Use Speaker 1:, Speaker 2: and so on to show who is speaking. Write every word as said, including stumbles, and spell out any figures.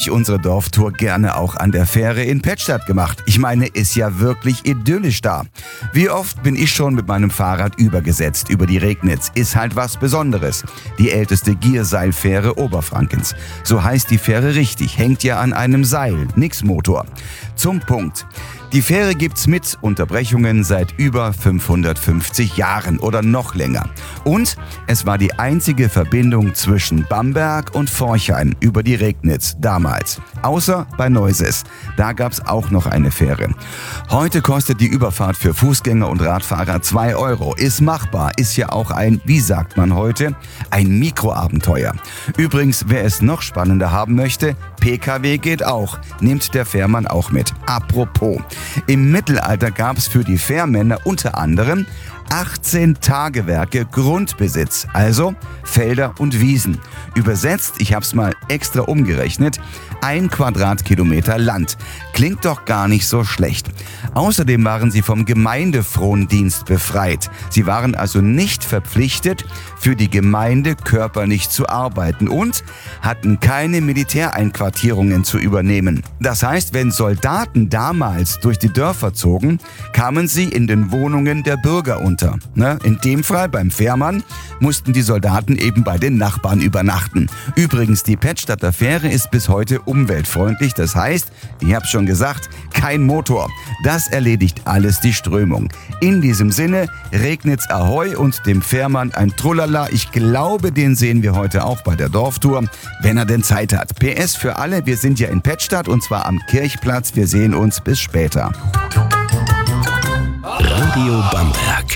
Speaker 1: ich unsere Dorftour gerne auch an der Fähre in Pettstadt gemacht. Ich meine, ist ja wirklich idyllisch da. Wie oft bin ich schon mit meinem Fahrrad übergesetzt über die Regnitz. Ist halt was Besonderes. Die älteste Gierseilfähre Oberfrankens. So heißt die Fähre richtig, hängt ja an einem Seil, nix Motor. Zum Punkt. Die Fähre gibt's mit Unterbrechungen seit über fünfhundertfünfzig Jahren oder noch länger. Und es war die einzige Verbindung zwischen Bamberg und Forchheim über die Regnitz damals. Außer bei Neuses. Da gab's auch noch eine Fähre. Heute kostet die Überfahrt für Fußgänger und Radfahrer zwei Euro. Ist machbar, ist ja auch ein, wie sagt man heute, ein Mikroabenteuer. Übrigens, wer es noch spannender haben möchte, P K W geht auch. Nimmt der Fährmann auch mit. Apropos. Im Mittelalter gab es für die Fährmänner unter anderem achtzehn Tagewerke Grundbesitz, also Felder und Wiesen. Übersetzt, ich hab's mal extra umgerechnet, ein Quadratkilometer Land. Klingt doch gar nicht so schlecht. Außerdem waren sie vom Gemeindefrondienst befreit. Sie waren also nicht verpflichtet, für die Gemeinde körperlich zu arbeiten und hatten keine Militäreinquartierungen zu übernehmen. Das heißt, wenn Soldaten damals durch die Dörfer zogen, kamen sie in den Wohnungen der Bürger unter. In dem Fall beim Fährmann mussten die Soldaten eben bei den Nachbarn übernachten. Übrigens, die Pettstadter Fähre ist bis heute umweltfreundlich. Das heißt, ich hab's schon gesagt, kein Motor. Das erledigt alles die Strömung. In diesem Sinne, Regnitz Ahoi und dem Fährmann ein Trullala. Ich glaube, den sehen wir heute auch bei der Dorftour, wenn er denn Zeit hat. P S für alle, wir sind ja in Pettstadt und zwar am Kirchplatz. Wir sehen uns bis später.
Speaker 2: Radio Bamberg.